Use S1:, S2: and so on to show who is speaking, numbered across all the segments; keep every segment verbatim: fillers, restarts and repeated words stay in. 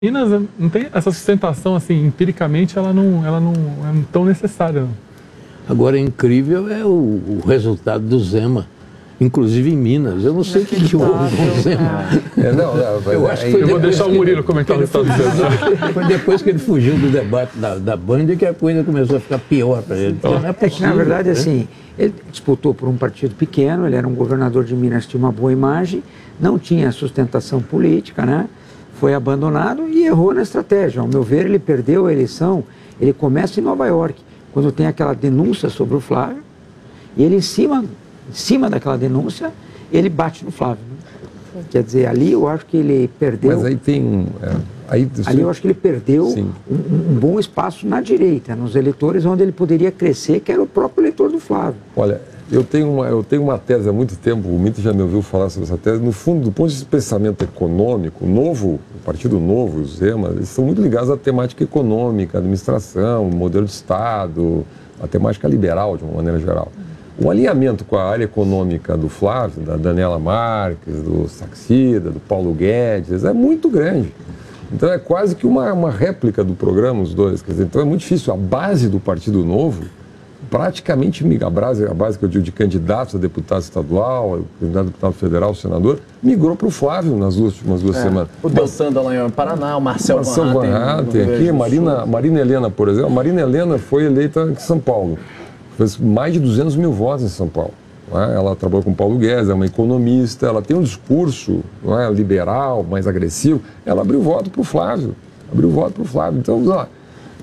S1: Minas não tem essa sustentação, assim, empiricamente, ela não, ela não é tão necessária. Não.
S2: Agora, incrível é o, o resultado do Zema, inclusive em Minas. Eu não sei o que, que houve com o Zema.
S3: É, não, não,
S1: eu acho que foi eu vou deixar o Murilo comentar o resultado do Zema.
S2: Foi depois que ele fugiu do debate da, da Band que a coisa começou a ficar pior para ele.
S4: Então, não é, possível, é que, na verdade, né? assim, ele disputou por um partido pequeno, ele era um governador de Minas, tinha uma boa imagem, não tinha sustentação política, né? Foi abandonado e errou na estratégia. Ao meu ver, ele perdeu a eleição, ele começa em Nova York, quando tem aquela denúncia sobre o Flávio, e ele, em cima, em cima daquela denúncia, ele bate no Flávio. Né? Quer dizer, ali eu acho que ele perdeu...
S3: Mas aí tem um... É, aí,
S4: ali eu acho que ele perdeu um, um bom espaço na direita, nos eleitores, onde ele poderia crescer, que era o próprio eleitor do Flávio.
S3: Olha... Eu tenho, uma, eu tenho uma tese há muito tempo, o Mito já me ouviu falar sobre essa tese. No fundo, do ponto de vista de pensamento econômico, o novo, o Partido Novo, o Zema, eles são muito ligados à temática econômica, administração, modelo de Estado, a temática liberal, de uma maneira geral. O alinhamento com a área econômica do Flávio, da Daniela Marques, do Saxida, do Paulo Guedes, é muito grande. Então é quase que uma, uma réplica do programa, os dois. Quer dizer, então é muito difícil. A base do Partido Novo... praticamente a base, a base que eu digo de candidatos a deputado estadual, candidato a deputado federal, senador, migrou para o Flávio nas últimas duas é. semanas.
S5: O Deltan Dallagnol em Paraná, o Marcel,
S3: Marcel Van Hatten aqui, Marina, Marina Helena, por exemplo. A Marina Helena foi eleita em São Paulo. Fez mais de duzentos mil votos em São Paulo. É? Ela trabalhou com o Paulo Guedes, é uma economista, ela tem um discurso não é, liberal, mais agressivo. Ela abriu voto para o Flávio. Abriu voto para o Flávio. Então, vamos lá.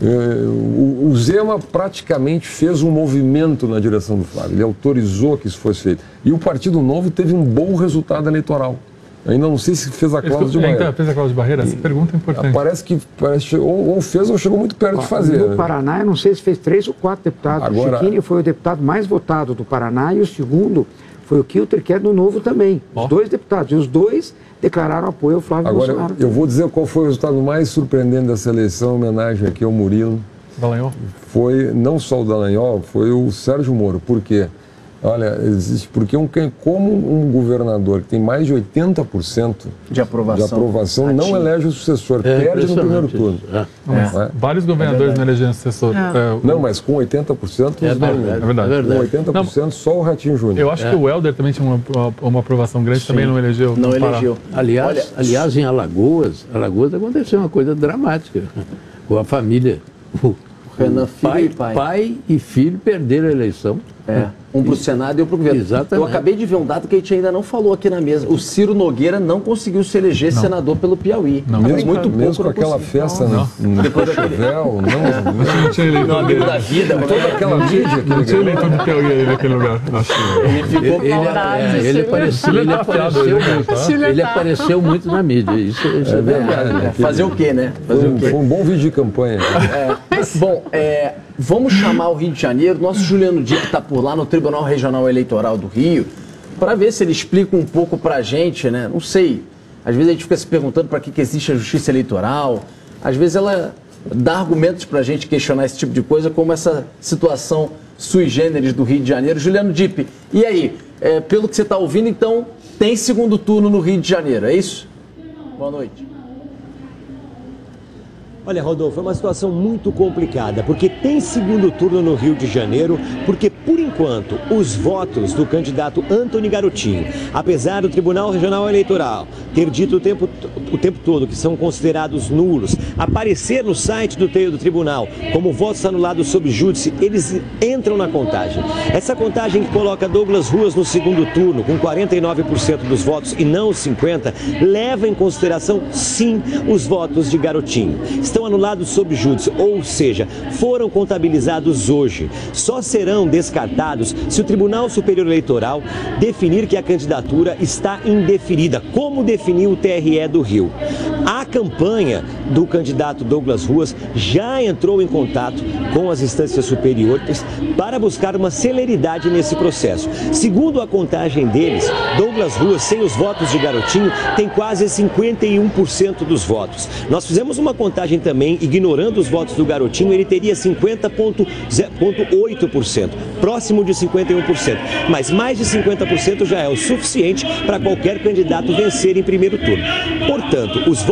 S3: O Zema praticamente fez um movimento na direção do Flávio, ele autorizou que isso fosse feito. E o Partido Novo teve um bom resultado eleitoral. Ainda não sei se fez a cláusula de barreira.
S1: Fez a cláusula de barreira? Essa pergunta é importante.
S3: Parece que parece, ou, ou fez ou chegou muito perto de fazer.
S4: No Paraná, eu não sei se fez três ou quatro deputados. Agora, o Chiquini foi o deputado mais votado do Paraná e o segundo foi o Kilter, que é do Novo também. Os oh. dois deputados. E os dois declararam apoio ao Flávio
S3: Agora,
S4: Bolsonaro.
S3: Eu vou dizer qual foi o resultado mais surpreendente dessa eleição, em homenagem aqui ao Murilo.
S1: Dallagnol?
S3: Foi não só o Dallagnol, foi o Sérgio Moro. Por quê? Olha, existe, porque um, como um governador que tem mais de oitenta por cento
S5: de aprovação,
S3: de aprovação não elege o sucessor, é, perde no primeiro turno.
S1: É. Não, é. Vários governadores é não elegeram sucessor.
S3: É. É, não, mas com oitenta por cento
S1: é verdade. É verdade.
S3: Com oitenta por cento não, só o Ratinho Júnior.
S1: Eu acho é. que o Helder também tinha uma, uma aprovação grande, Sim. também não elegeu.
S5: Não elegeu.
S2: Aliás, Olha, aliás, em Alagoas, Alagoas aconteceu uma coisa dramática. Com a família, o
S5: Renan, filho
S2: pai,
S5: e pai.
S2: pai e filho perderam a eleição.
S5: É, um para o Senado e um para o governo.
S2: Exatamente.
S5: Eu acabei de ver um dado que a gente ainda não falou aqui na mesa. O Ciro Nogueira não conseguiu se eleger não. senador pelo Piauí.
S3: Não, mesmo, muito mesmo pouco, com aquela festa não. no Cascavel, não, não tinha eleitor.
S5: No amigo da vida.
S3: Toda aquela mídia.
S1: Não tinha eleitor do Piauí aí naquele lugar.
S5: Ele ficou
S2: ele, ele, ele, apareceu, ele, apareceu, muito, ele apareceu muito na mídia. Isso, isso é, é verdade.
S5: verdade. Fazer o quê, né?
S3: Fazer foi, o quê? Foi um bom vídeo de campanha.
S5: É. Bom, é, vamos chamar o Rio de Janeiro. Nosso Juliano Dipp está por lá no Tribunal Regional Eleitoral do Rio, para ver se ele explica um pouco para a gente, né? Não sei, às vezes a gente fica se perguntando para que, que existe a justiça eleitoral, às vezes ela dá argumentos para a gente questionar esse tipo de coisa, como essa situação sui generis do Rio de Janeiro. Juliano Dipp, e aí, é, pelo que você está ouvindo, então, tem segundo turno no Rio de Janeiro, é isso? Boa noite.
S6: Olha, Rodolfo, é uma situação muito complicada, porque tem segundo turno no Rio de Janeiro, porque, por enquanto, os votos do candidato Antony Garotinho, apesar do Tribunal Regional Eleitoral ter dito o tempo, o tempo todo que são considerados nulos, aparecer no site do, do tribunal como votos anulados sob júdice, eles entram na contagem. Essa contagem que coloca Douglas Ruas no segundo turno, com quarenta e nove por cento dos votos e não os cinquenta por cento, leva em consideração, sim, os votos de Garotinho. Estão anulados sob júdice, ou seja, foram contabilizados hoje. Só serão descartados se o Tribunal Superior Eleitoral definir que a candidatura está indeferida, como definiu o T R E do Rio. A campanha do candidato Douglas Ruas já entrou em contato com as instâncias superiores para buscar uma celeridade nesse processo. Segundo a contagem deles, Douglas Ruas, sem os votos de Garotinho, tem quase cinquenta e um por cento dos votos. Nós fizemos uma contagem também, ignorando os votos do Garotinho, ele teria cinquenta vírgula oito por cento, próximo de cinquenta e um por cento. Mas mais de cinquenta por cento já é o suficiente para qualquer candidato vencer em primeiro turno. Portanto, os votos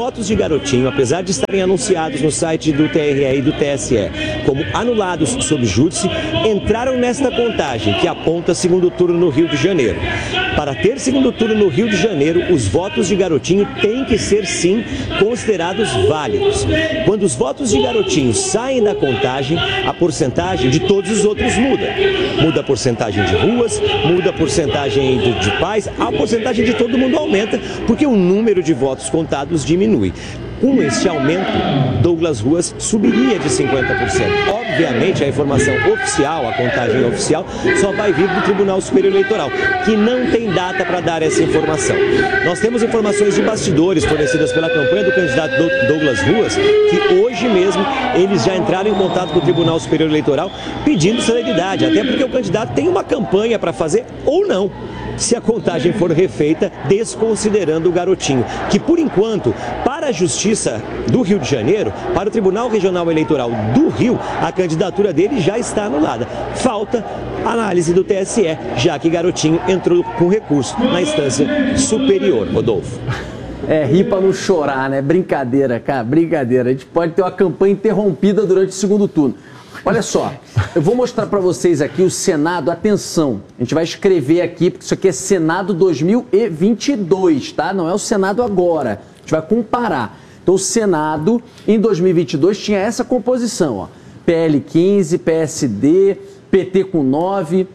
S6: votos de Garotinho, apesar de estarem anunciados no site do T R E e do T S E como anulados sob júdice, entraram nesta contagem que aponta segundo turno no Rio de Janeiro. Para ter segundo turno no Rio de Janeiro, os votos de Garotinho têm que ser, sim, considerados válidos. Quando os votos de Garotinho saem da contagem, a porcentagem de todos os outros muda. Muda a porcentagem de ruas, muda a porcentagem de, de pais, a porcentagem de todo mundo aumenta, porque o número de votos contados diminui. Com este aumento, Douglas Ruas subiria de cinquenta por cento. Obviamente, a informação oficial, a contagem oficial, só vai vir do Tribunal Superior Eleitoral, que não tem data para dar essa informação. Nós temos informações de bastidores fornecidas pela campanha do candidato Douglas Ruas, que hoje mesmo eles já entraram em contato com o Tribunal Superior Eleitoral pedindo celeridade, até porque o candidato tem uma campanha para fazer ou não, se a contagem for refeita, desconsiderando o Garotinho, que por enquanto, para a Justiça do Rio de Janeiro, para o Tribunal Regional Eleitoral do Rio, a candidatura dele já está anulada. Falta análise do T S E, já que Garotinho entrou com recurso na instância superior. Rodolfo.
S5: É, rir pra não chorar, né? Brincadeira, cara, brincadeira. A gente pode ter uma campanha interrompida durante o segundo turno. Olha só, eu vou mostrar para vocês aqui o Senado, atenção, a gente vai escrever aqui, porque isso aqui é Senado dois mil e vinte e dois, tá? Não é o Senado agora, a gente vai comparar. Então o Senado, em dois mil e vinte e dois, tinha essa composição, ó, P L quinze, P S D, P T com nove,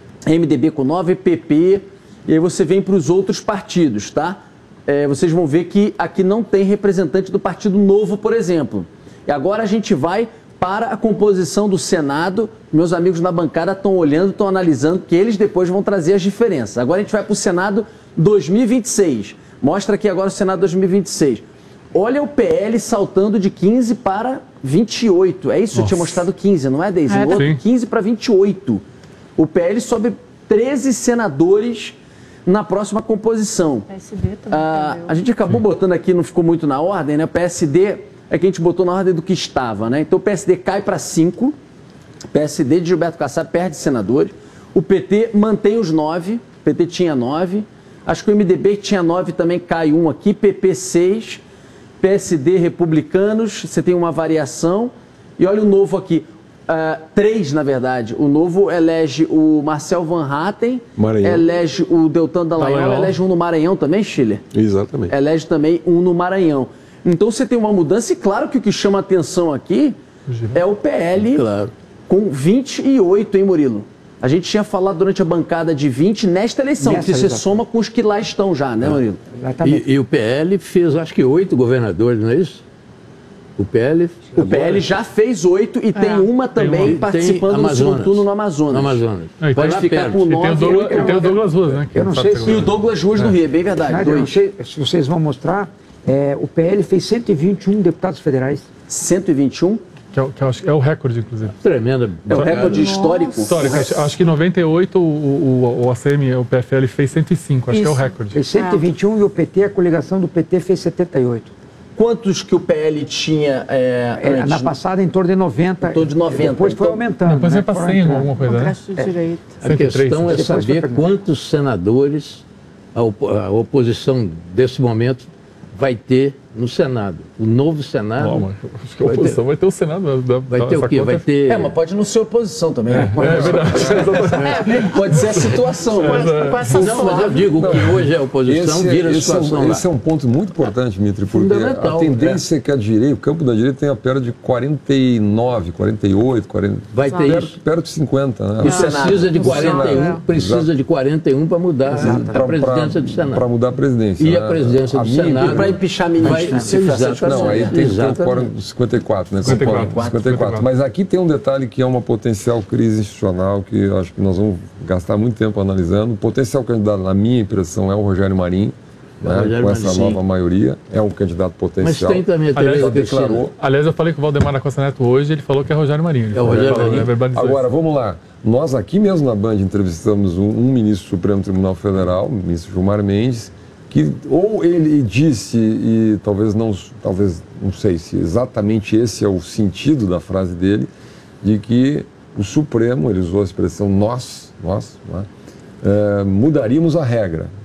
S5: M D B com nove, P P, e aí você vem para os outros partidos, tá? É, vocês vão ver que aqui não tem representante do Partido Novo, por exemplo. E agora a gente vai para a composição do Senado. Meus amigos na bancada estão olhando, estão analisando, que eles depois vão trazer as diferenças. Agora a gente vai para o Senado dois mil e vinte e seis. Mostra aqui agora o Senado dois mil e vinte e seis. Olha o P L saltando de quinze para vinte e oito. É isso? Nossa. Eu tinha mostrado quinze, não é, Deise?
S1: É,
S5: no outro,
S1: sim.
S5: quinze para vinte e oito. O P L sobe treze senadores na próxima composição.
S7: P S D também.
S5: Ah, a gente acabou sim. botando aqui, não ficou muito na ordem, né? O P S D... é que a gente botou na ordem do que estava, né? Então o P S D cai para cinco, o P S D de Gilberto Kassab perde senadores, o P T mantém os nove, o P T tinha nove, acho que o M D B que tinha nove também cai um aqui, P P seis, P S D Republicanos, você tem uma variação, e olha o Novo aqui, uh, três na verdade, o Novo elege o Marcel Van Hatten, Maranhão. Elege o Deltan Dallagnol, Dallagnol, elege um no Maranhão também, Schiller?
S3: Exatamente.
S5: Elege também um no Maranhão. Então você tem uma mudança e claro que o que chama atenção aqui é o P L claro. Com vinte e oito, hein, Murilo? A gente tinha falado durante a bancada de vinte nesta eleição, Nessa, que você exatamente. Soma com os que lá estão já, né, Murilo?
S2: E, e o P L fez, acho que oito governadores, não é isso? O P L...
S5: O P L já fez oito e é. Tem uma também tem uma, participando tem do segundo turno no Amazonas.
S2: No Amazonas.
S5: É, Pode ficar perto. Com nove.
S1: E tem o Douglas, tem o Douglas Ruas, né?
S4: Eu não sei se...
S5: E o Douglas Ruas é. No Rio, é bem verdade.
S4: Nádia, eu não sei se vocês vão mostrar... É, o P L fez cento e vinte e um deputados federais.
S5: cento e vinte e um?
S1: Que é, que é o recorde, inclusive.
S2: Tremenda.
S5: É o recorde
S1: é,
S5: histórico?
S1: Histórico. Acho, acho que em noventa e oito o, o, o A C M, o P F L, fez cento e cinco. Acho Isso. que é o recorde.
S4: Fez cento e vinte e um é. E o P T, a coligação do P T, fez setenta e oito.
S5: Quantos que o P L tinha é,
S4: é, na passada, em torno de noventa.
S5: Em torno de noventa.
S4: Depois então, foi aumentando.
S1: Depois
S4: né?
S1: foi para cem, alguma coisa, né?
S7: É.
S2: A questão é saber quantos senadores a, op a oposição desse momento vai ter no Senado. O novo Senado...
S1: Oh, mas acho que a oposição vai ter, vai ter o Senado. Da,
S2: vai ter o quê? Vai ter...
S5: É, mas pode não ser oposição também.
S1: É,
S5: pode,
S1: é verdade.
S5: é, pode ser a situação.
S1: Mas,
S5: mas,
S1: é.
S2: Não, mas eu digo não, que hoje a oposição
S3: esse,
S2: vira a
S3: esse
S2: situação
S3: é,
S2: lá.
S3: Esse é um ponto muito importante, Mitri, porque a tendência é. é que a direita, o campo da direita tem a perda de quarenta e nove, quarenta e oito, quarenta...
S2: Vai ter
S3: perto,
S2: isso.
S3: Perto de cinquenta, né?
S2: E precisa de quarenta e um, precisa de quarenta e um para mudar Exato. a presidência
S3: pra,
S2: do Senado.
S3: Para mudar a presidência.
S2: E
S3: né?
S2: a presidência
S3: a
S2: do
S3: minha,
S2: Senado...
S5: Para empichar a ministra.
S3: Não, aí tem o quórum do cinquenta e quatro, né?
S1: cinquenta e quatro,
S3: cinquenta e quatro. Mas aqui tem um detalhe que é uma potencial crise institucional que eu acho que nós vamos gastar muito tempo analisando. O potencial candidato, na minha impressão, é o Rogério Marinho, né? Rogério com essa Marinho, nova sim. maioria. É um candidato potencial.
S2: Mas tem também a
S1: aliás,
S3: declarou.
S1: aliás, eu falei com o Valdemar da Costa Neto hoje, ele falou que é Rogério Marinho.
S2: É o Rogério Marinho.
S1: É
S3: Agora, vamos lá. Nós aqui mesmo na Band entrevistamos um, um ministro do Supremo Tribunal Federal, o ministro Gilmar Mendes, que ou ele disse, e talvez não, talvez, não sei se exatamente esse é o sentido da frase dele, de que o Supremo, ele usou a expressão nós, nós, né, é, mudaríamos a regra.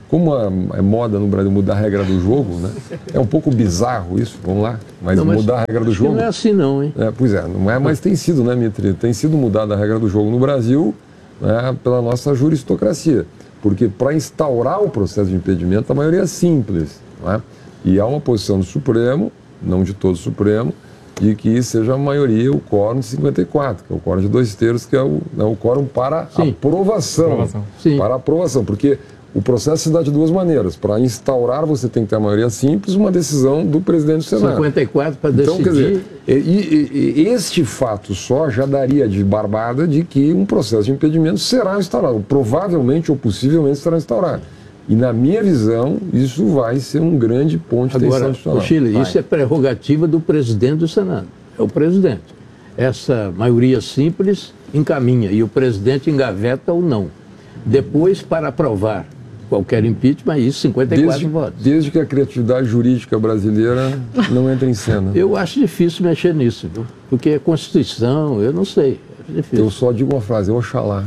S3: como a, é moda no Brasil mudar a regra do jogo, né? É um pouco bizarro isso, vamos lá, mas, não, mas mudar a regra do jogo...
S2: Não é assim não, hein?
S3: É, pois é, não é, mas tem sido, né, Mitri? Tem sido mudada a regra do jogo no Brasil, né, pela nossa juristocracia. Porque para instaurar o processo de impedimento, a maioria é simples, né? E há uma posição do Supremo, não de todo o Supremo, de que seja a maioria o quórum de cinquenta e quatro, que é o quórum de dois terços, que é o, é o quórum para Sim. aprovação. aprovação. Sim. Para aprovação, porque o processo se dá de duas maneiras. Para instaurar, você tem que ter a maioria simples, uma decisão do presidente do Senado.
S2: cinquenta e quatro para decidir.
S3: Então, quer dizer, e, e, e este fato só já daria de barbada de que um processo de impedimento será instaurado. Provavelmente ou possivelmente será instaurado. E, na minha visão, isso vai ser um grande ponto de tensão institucional.
S2: Chile, vai. Isso é prerrogativa do presidente do Senado. É o presidente. Essa maioria simples encaminha e o presidente engaveta ou não. Depois, para aprovar qualquer impeachment, isso, cinquenta e quatro
S3: desde,
S2: votos.
S3: Desde que a criatividade jurídica brasileira não entre em cena.
S2: Eu acho difícil mexer nisso, viu? Porque a Constituição, eu não sei. Difícil.
S3: Eu só digo uma frase, Oxalá.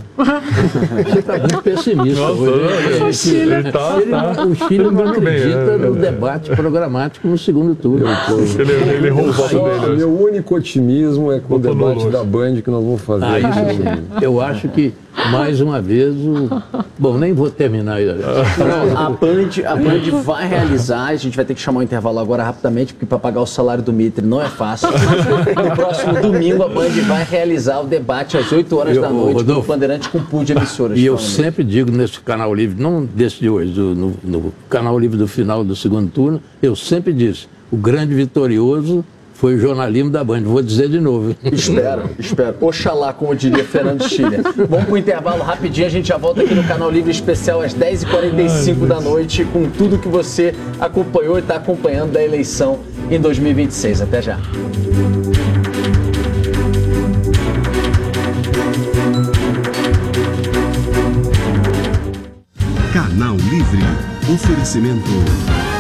S2: Você está muito pessimista.
S1: Nossa,
S2: hoje.
S1: o Chile, ele tá,
S2: ele,
S1: tá,
S2: o Chile não acredita
S1: bem, é,
S2: no
S1: é,
S2: debate programático no segundo turno.
S1: Eu, ele, ele errou o voto dele.
S3: Meu único otimismo é com o debate da Band que nós vamos fazer.
S2: Ah, isso, eu acho que, mais uma vez, o... Bom, nem vou terminar.
S5: Não, a Band, a Band vai realizar, a gente vai ter que chamar o intervalo agora rapidamente, porque para pagar o salário do Mitre não é fácil. No próximo domingo, a Band vai realizar o debate às oito horas eu, da noite, Rodolfo, no Bandeirante com o pool de emissoras.
S2: E eu sempre digo nesse canal livre, não desse de hoje, do, no, no canal livre do final do segundo turno, eu sempre disse, o grande vitorioso foi o jornalismo da Band. Vou dizer de novo.
S5: Espero, espero. Oxalá, como diria Fernando Schiller. Vamos para o intervalo rapidinho, a gente já volta aqui no Canal Livre Especial às dez e quarenta e cinco da noite, com tudo que você acompanhou e está acompanhando da eleição em dois mil e vinte e seis. Até já.
S7: Canal Livre. Oferecimento